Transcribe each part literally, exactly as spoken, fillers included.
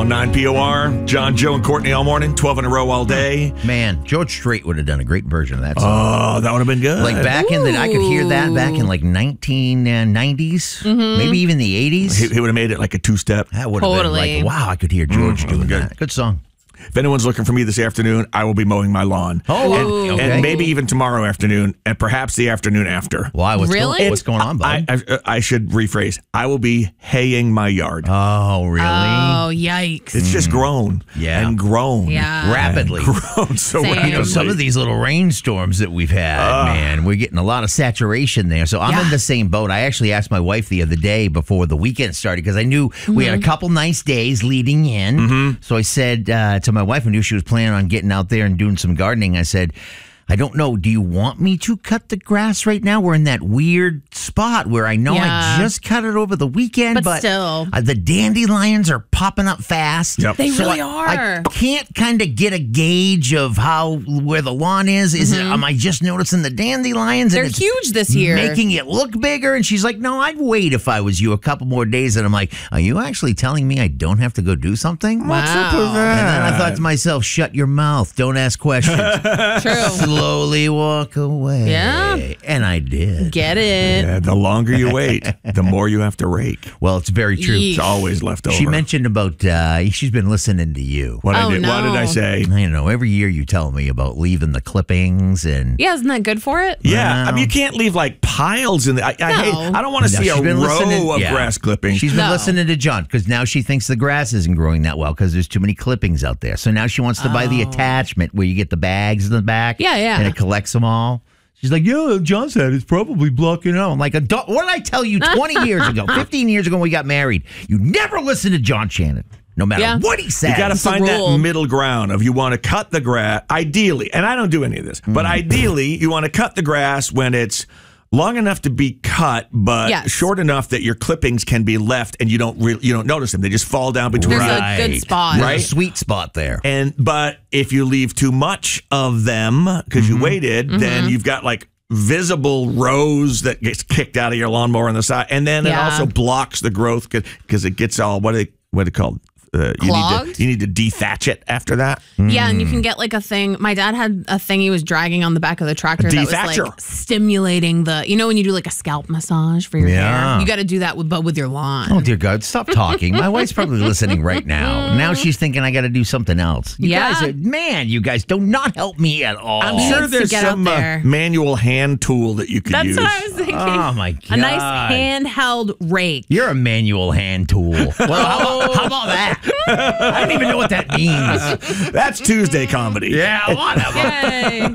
oh nine P O R. John, Joe, and Courtney all morning, twelve in a row all day. Man, George Strait would have done a great version of that song. Oh, that would have been good. Like back Ooh. in the, I could hear that back in like nineteen nineties, mm-hmm. maybe even the eighties. He, he would have made it like a two-step. That would have totally. been like, wow, I could hear George mm, doing good. that. Good song. If anyone's looking for me this afternoon, I will be mowing my lawn. Oh, and, okay. and maybe even tomorrow afternoon, and perhaps the afternoon after. Why? What's really? Going, what's going on, Bob? I, I, I should rephrase. I will be haying my yard. Oh, really? Oh, yikes! It's just grown, yeah, and grown, yeah, rapidly, and grown so Same. rapidly. You know, some of these little rainstorms that we've had, uh, man, we're getting a lot of saturation there. So I'm yeah. in the same boat. I actually asked my wife the other day before the weekend started because I knew mm-hmm. we had a couple nice days leading in. Mm-hmm. So I said uh, to my wife, I knew she was planning on getting out there and doing some gardening. I said, I don't know. Do you want me to cut the grass right now? We're in that weird spot where I know yeah. I just cut it over the weekend, but, but still, uh, the dandelions are popping up fast. Yep. They so really I, are. I can't kind of get a gauge of how where the lawn is. Is mm-hmm. it? Am I just noticing the dandelions? They're and it's huge this year, making it look bigger. And she's like, "No, I'd wait if I was you a couple more days." And I'm like, "Are you actually telling me I don't have to go do something?" Wow. What's up with that? And then I thought to myself, "Shut your mouth. Don't ask questions." True. Slowly walk away. Yeah. And I did. Get it. Yeah, the longer you wait, the more you have to rake. Well, it's very true. Yeesh. It's always left over. She mentioned about uh, she's been listening to you. What, Oh, I did, no. what did I say? I don't know. Every year you tell me about leaving the clippings and Yeah, isn't that good for it? Yeah, Wow. I mean, you can't leave like piles in the. I, I, No. hate, I don't want to No, see she's a been row listening- of yeah. grass clippings. she's been No. listening to John because now she thinks the grass isn't growing that well because there's too many clippings out there. So now she wants to buy the attachment where you get the bags in the back. Yeah, yeah. And it collects them all. She's like, yeah, John said it's probably blocking out. I'm like, "Adult- what did I tell you twenty years ago, fifteen years ago when we got married? You never listen to John Shannon, no matter Yeah. what he says. You got to It's a find that rule. middle ground of you want to cut the grass, ideally, and I don't do any of this, but ideally you want to cut the grass when it's long enough to be cut, but Yes. short enough that your clippings can be left and you don't really you don't notice them. They just fall down between There's the a good spot. There's Right? a sweet spot there. And but if you leave too much of them because Mm-hmm. you waited, then you've got like visible rows that gets kicked out of your lawnmower on the side, and then it Yeah. also blocks the growth because it gets all what it what it called. Uh, you, need Clogged? to, you need to dethatch it after that. Yeah, and you can get like a thing. My dad had a thing he was dragging on the back of the tractor that was Dethatcher. like stimulating the, you know, when you do like a scalp massage for your Yeah. hair, you got to do that with, but with your lawn. Oh, dear God, stop talking. My wife's probably listening right now. Now she's thinking I got to do something else. You Yeah. guys are, man, you guys do not help me at all. I'm He sure needs to there's get out some uh, there. manual hand tool that you could That's use. what I was thinking. Oh, my God. A nice handheld rake. You're a manual hand tool. Well, how, how about that? I don't even know what that means. That's Tuesday comedy. Yeah, whatever. Yay.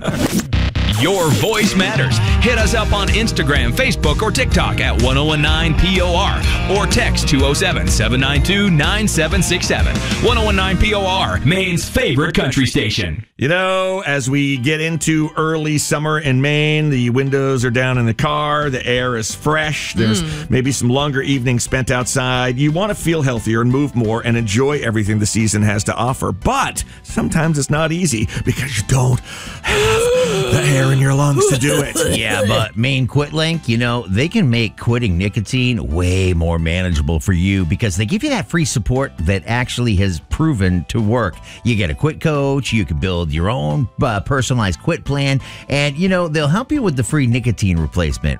Your voice matters. Hit us up on Instagram, Facebook, or TikTok at ten nineteen P O R or text two oh seven, seven nine two, nine seven six seven. ten nineteen P O R, Maine's favorite country station. You know, as we get into early summer in Maine, the windows are down in the car, the air is fresh, there's Mm. maybe some longer evenings spent outside. You want to feel healthier and move more and enjoy everything the season has to offer. But sometimes it's not easy because you don't have the air in your lungs to do it. Yeah, but Maine Quit Link, you know, they can make quitting nicotine way more manageable for you because they give you that free support that actually has proven to work. You get a quit coach, you can build your own uh, personalized quit plan, and, you know, they'll help you with the free nicotine replacement.